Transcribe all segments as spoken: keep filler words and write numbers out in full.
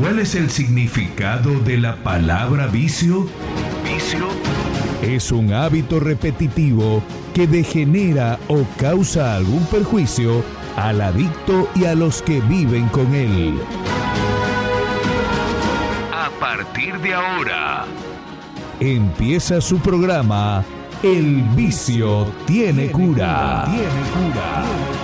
¿Cuál es el significado de la palabra vicio? Vicio es un hábito repetitivo que degenera o causa algún perjuicio al adicto y a los que viven con él. A partir de ahora, empieza su programa El Vicio Tiene Cura. Tiene cura.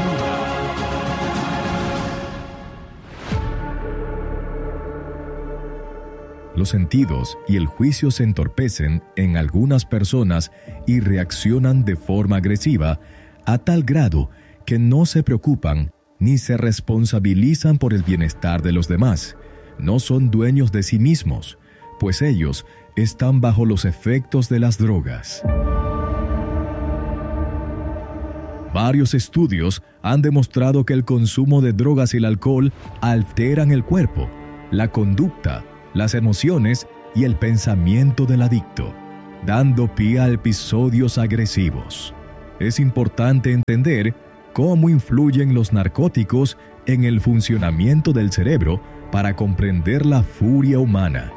Los sentidos y el juicio se entorpecen en algunas personas y reaccionan de forma agresiva a tal grado que no se preocupan ni se responsabilizan por el bienestar de los demás. No son dueños de sí mismos, pues ellos están bajo los efectos de las drogas. Varios estudios han demostrado que el consumo de drogas y el alcohol alteran el cuerpo, la conducta, las emociones y el pensamiento del adicto, dando pie a episodios agresivos. Es importante entender cómo influyen los narcóticos en el funcionamiento del cerebro para comprender la furia humana.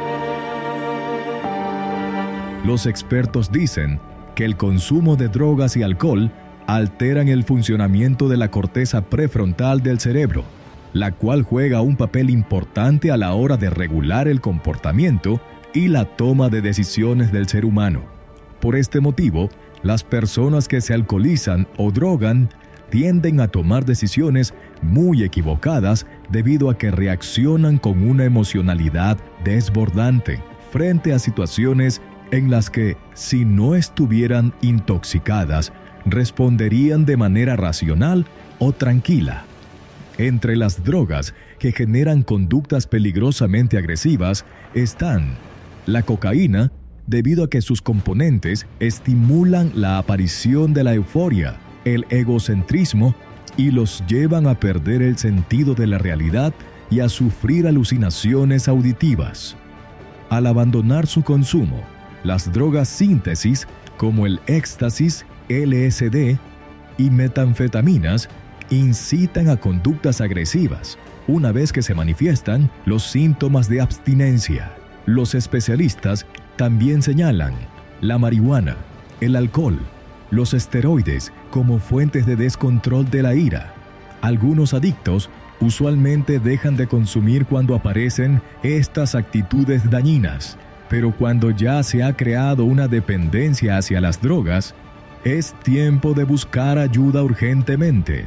Los expertos dicen que el consumo de drogas y alcohol alteran el funcionamiento de la corteza prefrontal del cerebro, la cual juega un papel importante a la hora de regular el comportamiento y la toma de decisiones del ser humano. Por este motivo, las personas que se alcoholizan o drogan tienden a tomar decisiones muy equivocadas debido a que reaccionan con una emocionalidad desbordante frente a situaciones en las que, si no estuvieran intoxicadas, responderían de manera racional o tranquila. Entre las drogas que generan conductas peligrosamente agresivas están la cocaína, debido a que sus componentes estimulan la aparición de la euforia, el egocentrismo y los llevan a perder el sentido de la realidad y a sufrir alucinaciones auditivas. Al abandonar su consumo, las drogas síntesis como el éxtasis, L S D y metanfetaminas incitan a conductas agresivas una vez que se manifiestan los síntomas de abstinencia. Los especialistas también señalan la marihuana, el alcohol, los esteroides como fuentes de descontrol de la ira. Algunos adictos usualmente dejan de consumir cuando aparecen estas actitudes dañinas, pero cuando ya se ha creado una dependencia hacia las drogas, es tiempo de buscar ayuda urgentemente.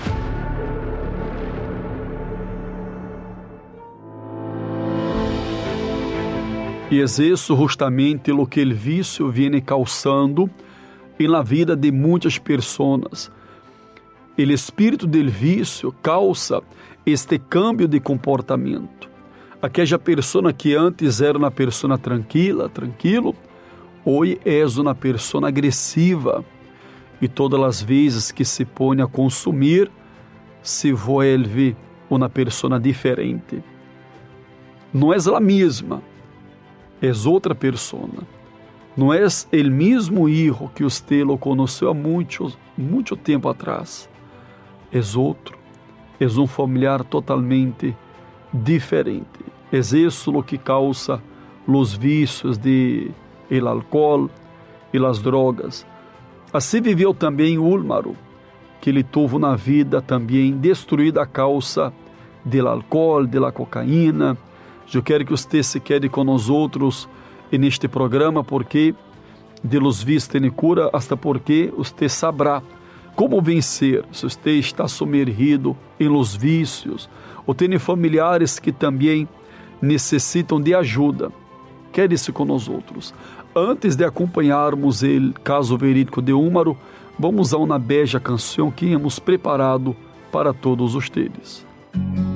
E é isso justamente o que o vício vem causando na vida de muitas pessoas. O espírito do vício causa este cambio de comportamento. Aquela pessoa que antes era uma pessoa tranquila, tranquilo, hoje é uma pessoa agressiva e todas as vezes que se põe a consumir, se vuelve uma pessoa diferente. Não é a mesma, é outra pessoa. Não é o mesmo hijo que você lo conheceu há muito, muito tempo atrás. É outro, é um familiar totalmente diferente. É isso o que causa os vícios de el alcohol e as drogas. Assim viveu também Úlmaro, que ele teve na vida também destruída a causa do álcool, da cocaína. Eu quero que você se quede com nós outros neste programa, porque de los vícios tem cura, hasta porque você saberá como vencer se você está sumergido em los vícios ou tem familiares que também necessitam de ajuda. Quede-se com nós outros. Antes de acompanharmos o caso verídico de Úlmaro, vamos a uma bela canção que hemos preparado para todos vocês.